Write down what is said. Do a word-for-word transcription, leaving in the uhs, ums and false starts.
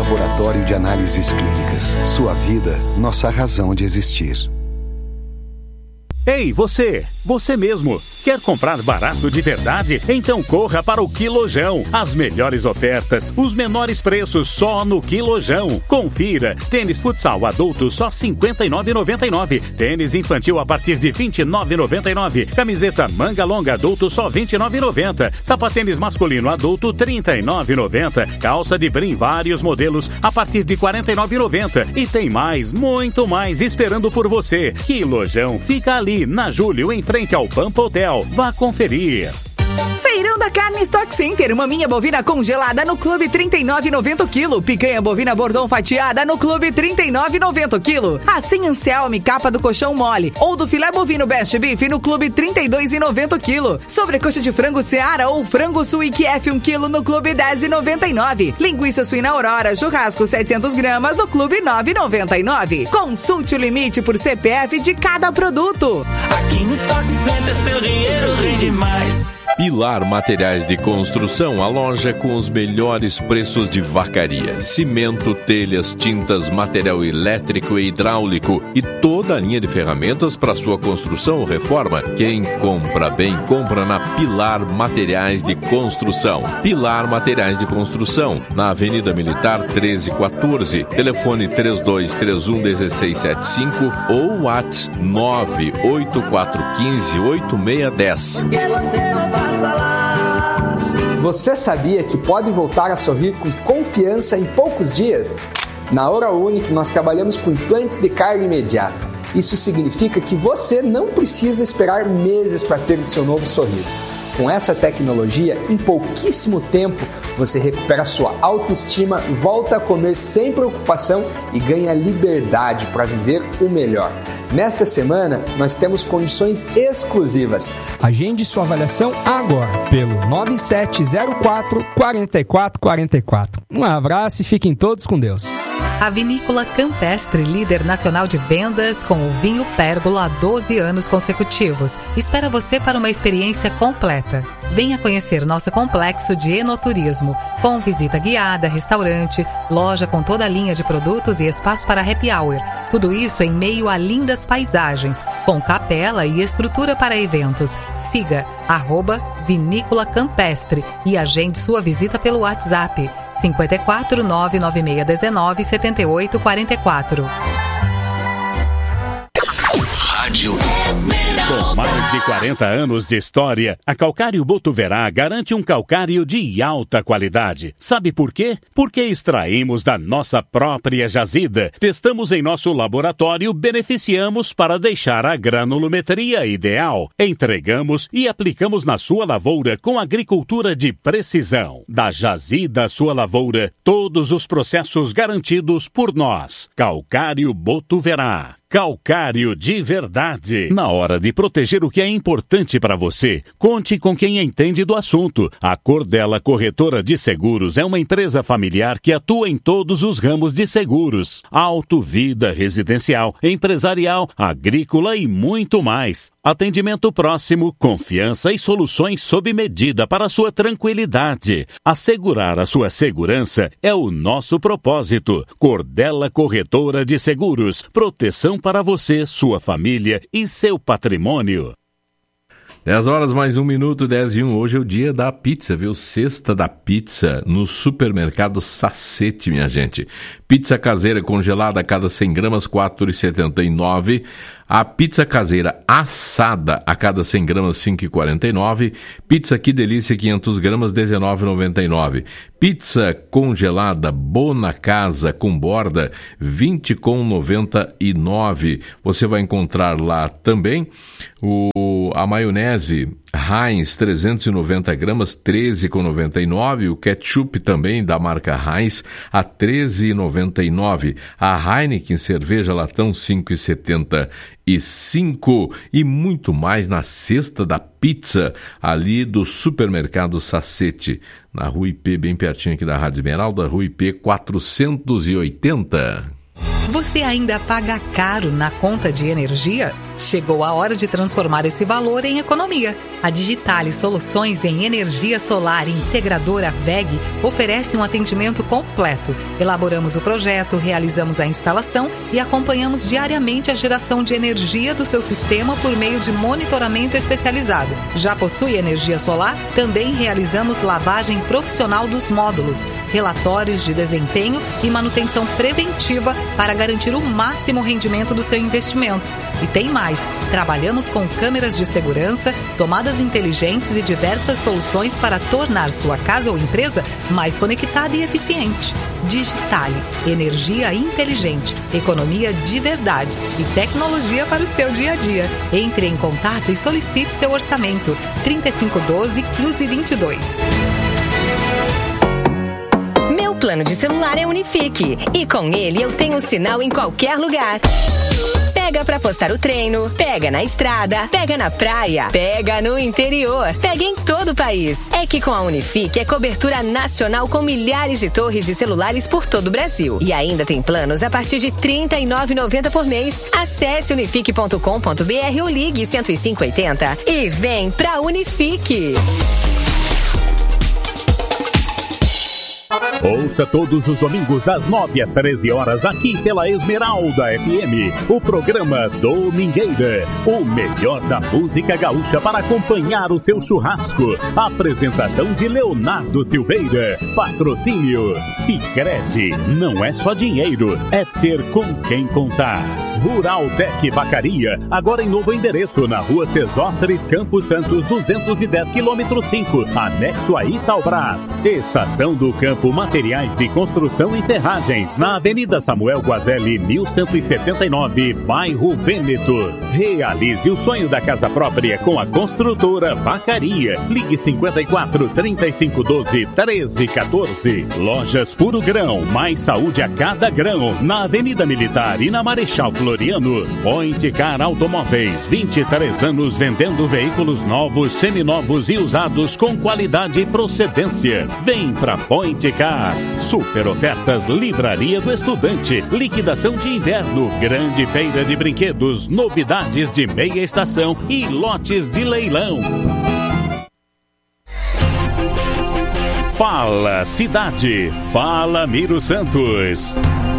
Laboratório de Análises Clínicas. Sua vida, nossa razão de existir. Ei, você! Você mesmo! Quer comprar barato de verdade? Então corra para o Quilojão. As melhores ofertas, os menores preços só no Quilojão. Confira. Tênis futsal adulto só cinquenta e nove reais e noventa e nove centavos. Tênis infantil a partir de vinte e nove reais e noventa e nove centavos. Camiseta manga longa adulto só vinte e nove reais e noventa centavos. Sapatênis masculino adulto trinta e nove reais e noventa centavos. Calça de brim vários modelos a partir de quarenta e nove reais e noventa centavos. E tem mais, muito mais esperando por você. Quilojão fica ali na Júlio, em frente ao Pampa Hotel. Vá conferir. Feirão da Carne Stock Center, maminha bovina congelada no Clube trinta e nove reais e noventa centavos quilo. Picanha bovina bordão fatiada no Clube trinta e nove reais e noventa centavos quilo. Assim Anselme, capa do colchão mole ou do filé bovino Best Beef no Clube trinta e dois reais e noventa centavos quilo. Sobrecoxa de frango Seara ou frango Suíque F um quilo no Clube dez reais e noventa e nove centavos. Linguiça suína Aurora, churrasco setecentas gramas no Clube nove reais e noventa e nove centavos. Consulte o limite por C P F de cada produto. Aqui no Stock Center seu dinheiro rende mais. Pilar Materiais de Construção, a loja com os melhores preços de vacaria. Cimento, telhas, tintas, material elétrico e hidráulico e toda a linha de ferramentas para sua construção ou reforma. Quem compra bem, compra na Pilar Materiais de Construção. Pilar Materiais de Construção, na Avenida Militar treze quatorze. Telefone trinta e dois, trinta e um, dezesseis setenta e cinco ou WhatsApp nove oito quatro um cinco, oito seis um zero. Você sabia que pode voltar a sorrir com confiança em poucos dias? Na Oral Unique nós trabalhamos com implantes de carga imediata. Isso significa que você não precisa esperar meses para ter o seu novo sorriso. Com essa tecnologia, em pouquíssimo tempo, você recupera sua autoestima, volta a comer sem preocupação e ganha liberdade para viver o melhor. Nesta semana, nós temos condições exclusivas. Agende sua avaliação agora pelo nove sete zero quatro, quatro quatro quatro quatro. Um abraço e fiquem todos com Deus. A Vinícola Campestre, líder nacional de vendas com o vinho Pérgola há doze anos consecutivos, espera você para uma experiência completa. Venha conhecer nosso complexo de enoturismo, com visita guiada, restaurante, loja com toda a linha de produtos e espaço para happy hour. Tudo isso em meio a lindas paisagens, com capela e estrutura para eventos. Siga arroba Vinícola Campestre e agende sua visita pelo WhatsApp cinco quatro nove nove seis um nove sete oito quatro quatro. Rádio Com mais de quarenta anos de história, a Calcário Botuverá garante um calcário de alta qualidade. Sabe por quê? Porque extraímos da nossa própria jazida, testamos em nosso laboratório, beneficiamos para deixar a granulometria ideal, entregamos e aplicamos na sua lavoura com agricultura de precisão. Da jazida à sua lavoura, todos os processos garantidos por nós. Calcário Botuverá. Calcário de verdade. Na hora de proteger o que é importante para você, conte com quem entende do assunto. A Cordella Corretora de Seguros é uma empresa familiar que atua em todos os ramos de seguros. Auto, vida, residencial, empresarial, agrícola e muito mais. Atendimento próximo, confiança e soluções sob medida para sua tranquilidade. Assegurar a sua segurança é o nosso propósito. Cordella Corretora de Seguros. Proteção para você, sua família e seu patrimônio. dez horas mais um minuto, dez e um. Hoje é o dia da pizza, viu? Sexta da pizza no supermercado Sacete, minha gente. Pizza caseira congelada a cada cem gramas, quatro reais e setenta e nove centavos. A pizza caseira assada a cada cem gramas, cinco reais e quarenta e nove centavos. Pizza Que Delícia, quinhentas gramas, dezenove reais e noventa e nove centavos. Pizza congelada Bona Casa com borda, vinte reais e noventa e nove centavos. Você vai encontrar lá também o, a maionese Heinz, trezentos e noventa gramas, treze reais e noventa e nove centavos. O ketchup também da marca Heinz a treze reais e noventa e nove centavos. A Heineken cerveja latão, cinco reais e setenta e cinco centavos. E muito mais na cesta da pizza ali do supermercado Sacete, na Rua I P, bem pertinho aqui da Rádio Esmeralda, Rua I P quatrocentos e oitenta. Você ainda paga caro na conta de energia? Chegou a hora de transformar esse valor em economia. A Digitale Soluções em Energia Solar Integradora V E G oferece um atendimento completo. Elaboramos o projeto, realizamos a instalação e acompanhamos diariamente a geração de energia do seu sistema por meio de monitoramento especializado. Já possui energia solar? Também realizamos lavagem profissional dos módulos, relatórios de desempenho e manutenção preventiva para garantir o máximo rendimento do seu investimento. E tem mais, trabalhamos com câmeras de segurança, tomadas inteligentes e diversas soluções para tornar sua casa ou empresa mais conectada e eficiente. Digitale, energia inteligente, economia de verdade e tecnologia para o seu dia a dia. Entre em contato e solicite seu orçamento. trinta e cinco doze, quinze vinte e dois. Meu plano de celular é Unifique e com ele eu tenho sinal em qualquer lugar. Pega pra postar o treino, pega na estrada, pega na praia, pega no interior, pega em todo o país. É que com a Unifique é cobertura nacional com milhares de torres de celulares por todo o Brasil. E ainda tem planos a partir de trinta e nove reais e noventa centavos por mês. Acesse unifique ponto com ponto b r ou ligue cento e cinco oitenta e vem pra Unifique. Ouça todos os domingos das nove às treze horas aqui pela Esmeralda F M, o programa Domingueira, o melhor da música gaúcha para acompanhar o seu churrasco. Apresentação de Leonardo Silveira. Patrocínio Sicredi. Não é só dinheiro, é ter com quem contar. Rural Tec Vacaria, agora em novo endereço, na rua Sesostres, Campos Santos, duzentos e dez, quilômetro cinco, anexo a Itaubras. Estação do Campo Materiais de Construção e Ferragens, na Avenida Samuel Guazelli, mil cento e setenta e nove, bairro Vêneto. Realize o sonho da casa própria com a construtora Vacaria. Ligue cinquenta e quatro, trinta e cinco, doze, treze, quatorze. Lojas Puro Grão, mais saúde a cada grão, na Avenida Militar e na Marechal Floriano. Point Car Automóveis, vinte e três anos vendendo veículos novos, seminovos e usados com qualidade e procedência. Vem pra Point Car. Super ofertas Livraria do Estudante, liquidação de inverno, grande feira de brinquedos, novidades de meia estação e lotes de leilão. Fala Cidade, fala Miro Santos.